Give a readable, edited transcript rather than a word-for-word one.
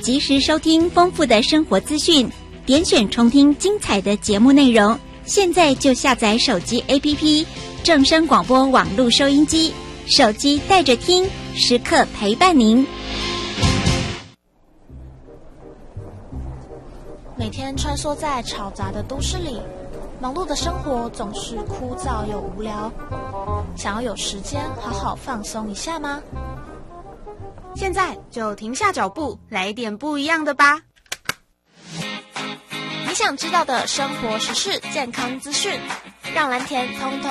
及时收听丰富的生活资讯，点选重听精彩的节目内容。现在就下载手机 APP 正声广播网络收音机，手机带着听，时刻陪伴您。 每天穿梭在嘈杂的都市里，忙碌的生活总是枯燥又无聊。想要有时间好好放松一下吗？ 现在就停下脚步，来一点不一样的吧。 你想知道的生活时事、健康资讯，让蓝田通通